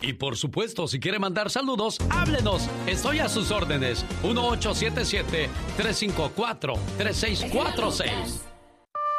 Y por supuesto, si quiere mandar saludos, háblenos. Estoy a sus órdenes. 1877-354-3646.